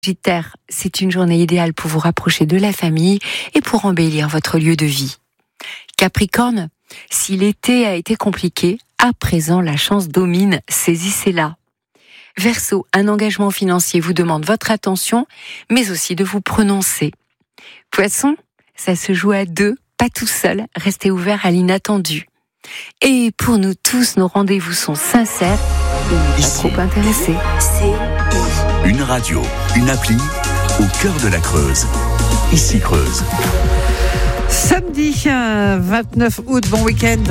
Sagittaire, c'est une journée idéale pour vous rapprocher de la famille et pour embellir votre lieu de vie. Capricorne, si l'été a été compliqué, à présent la chance domine, saisissez-la. Verseau, un engagement financier vous demande votre attention, mais aussi de vous prononcer. Poisson, ça se joue à deux, pas tout seul, restez ouvert à l'inattendu. Et pour nous tous, nos rendez-vous sont sincères et pas trop intéressés. Une radio, une appli, au cœur de la Creuse. Ici Creuse. Samedi 29 août, bon week-end.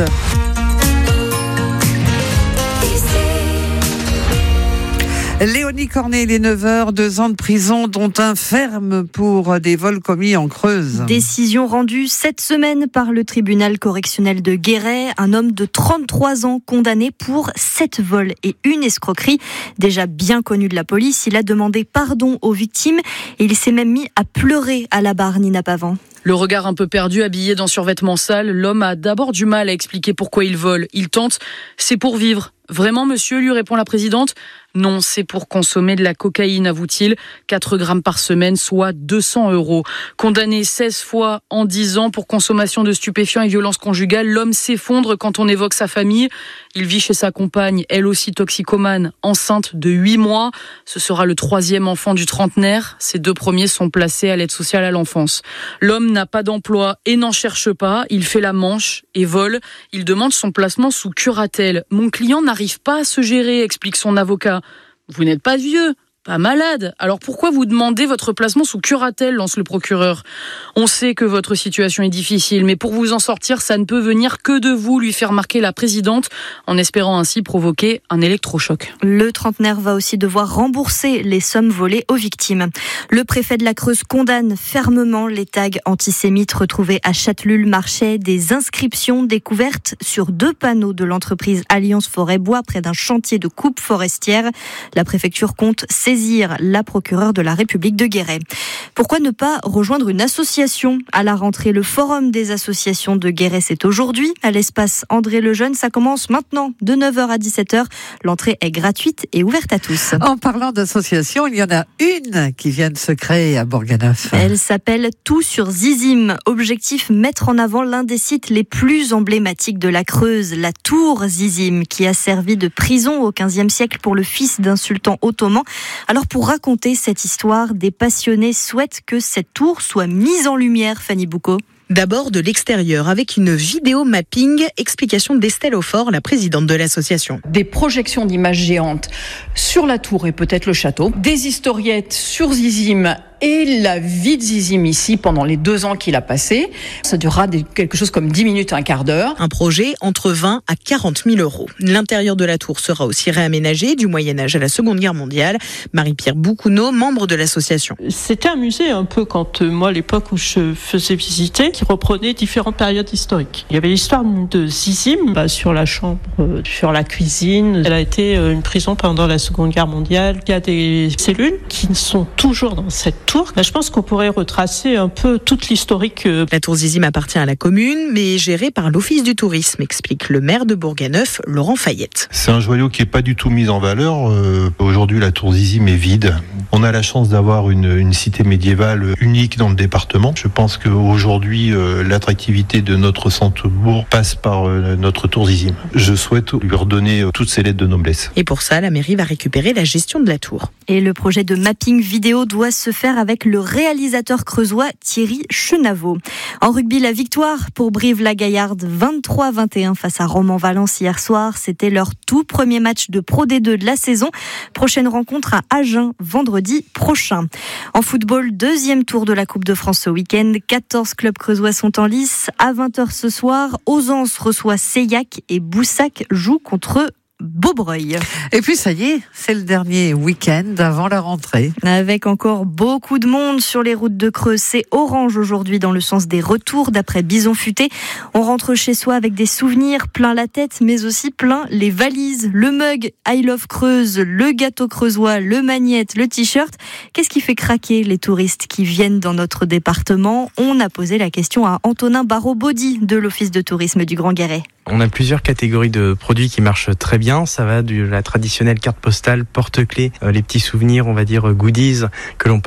Léonie Cornet, il est 9h, 2 ans de prison, dont un ferme pour des vols commis en Creuse. Décision rendue cette semaine par le tribunal correctionnel de Guéret. Un homme de 33 ans condamné pour 7 vols et une escroquerie. Déjà bien connu de la police, il a demandé pardon aux victimes et il s'est même mis à pleurer à la barre, Nina Pavant. Le regard un peu perdu, habillé dans survêtement sale, l'homme a d'abord du mal à expliquer pourquoi il vole. Il tente, c'est pour vivre. Vraiment, monsieur, lui répond la présidente. Non, c'est pour consommer de la cocaïne, avoue-t-il. 4 grammes par semaine, soit 200 €. Condamné 16 fois en 10 ans pour consommation de stupéfiants et violences conjugales, l'homme s'effondre quand on évoque sa famille. Il vit chez sa compagne, elle aussi toxicomane, enceinte de 8 mois. Ce sera le 3e enfant du trentenaire. Ces 2 premiers sont placés à l'aide sociale à l'enfance. L'homme n'a pas d'emploi et n'en cherche pas. Il fait la manche et vole. Il demande son placement sous curatelle. Mon client n'arrive pas à se gérer, explique son avocat. Vous n'êtes pas vieux, pas malade. Alors pourquoi vous demandez votre placement sous curatelle, lance le procureur. On sait que votre situation est difficile, mais pour vous en sortir, ça ne peut venir que de vous, lui fait remarquer la présidente, en espérant ainsi provoquer un électrochoc. Le trentenaire va aussi devoir rembourser les sommes volées aux victimes. Le préfet de la Creuse condamne fermement les tags antisémites retrouvés à Châtelul-Marchais, des inscriptions découvertes sur 2 panneaux de l'entreprise Alliance Forêt-Bois près d'un chantier de coupe forestière. La préfecture compte saisir la procureure de la République de Guéret. Pourquoi ne pas rejoindre une association à la rentrée? Le forum des associations de Guéret, c'est aujourd'hui à l'espace André Lejeune. Ça commence maintenant de 9h à 17h. L'entrée est gratuite et ouverte à tous. En parlant d'associations, il y en a une qui vient de se créer à Bourganeuf. Elle s'appelle Tout sur Zizim. Objectif, mettre en avant l'un des sites les plus emblématiques de la Creuse, la tour Zizim, qui a servi de prison au XVe siècle pour le fils d'un sultan ottoman. Alors pour raconter cette histoire, des passionnés souhaitent que cette tour soit mise en lumière, Fanny Boucaud. D'abord de l'extérieur, avec une vidéo mapping, explication d'Estelle Aufort, la présidente de l'association. Des projections d'images géantes sur la tour et peut-être le château, des historiettes sur Zizim et la vie de Zizim ici pendant les 2 ans qu'il a passé. Ça durera quelque chose comme 10 minutes, un quart d'heure. Un projet entre 20 à 40 000 €. L'intérieur de la tour sera aussi réaménagé du Moyen-Âge à la Seconde Guerre mondiale. Marie-Pierre Boucounot, membre de l'association. C'était un musée un peu quand moi, à l'époque où je faisais visiter, qui reprenait différentes périodes historiques. Il y avait l'histoire de Zizim, sur la chambre, sur la cuisine. Elle a été une prison pendant la Seconde Guerre mondiale. Il y a des cellules qui sont toujours dans cette tour. Je pense qu'on pourrait retracer un peu toute l'historique. La tour Zizim appartient à la commune, mais est gérée par l'Office du tourisme, explique le maire de Bourganeuf, Laurent Fayette. C'est un joyau qui n'est pas du tout mis en valeur. Aujourd'hui, la tour Zizim est vide. On a la chance d'avoir une cité médiévale unique dans le département. Je pense qu'aujourd'hui, l'attractivité de notre centre-bourg passe par notre tour Zizim. Je souhaite lui redonner toutes ses lettres de noblesse. Et pour ça, la mairie va récupérer la gestion de la tour. Et le projet de mapping vidéo doit se faire avec le réalisateur creusois Thierry Chenaveau. En rugby, la victoire pour Brive-la-Gaillarde, 23-21 face à Romans-Valence hier soir. C'était leur tout premier match de Pro D2 de la saison. Prochaine rencontre à Agen, vendredi prochain. En football, 2e tour de la Coupe de France ce week-end. 14 clubs creusois sont en lice. À 20h ce soir, Ausence reçoit Seillac et Boussac joue contre Beaubreuil. Et puis ça y est, c'est le dernier week-end avant la rentrée. Avec encore beaucoup de monde sur les routes de Creuse. C'est orange aujourd'hui dans le sens des retours d'après Bison Futé. On rentre chez soi avec des souvenirs plein la tête, mais aussi plein les valises, le mug I Love Creuse, le gâteau creusois, le magnète, le t-shirt. Qu'est-ce qui fait craquer les touristes qui viennent dans notre département? On a posé la question à Antonin Barraud-Baudy de l'Office de tourisme du Grand Guéret. On a plusieurs catégories de produits qui marchent très bien. Ça va de la traditionnelle carte postale, porte-clés, les petits souvenirs, on va dire goodies que l'on peut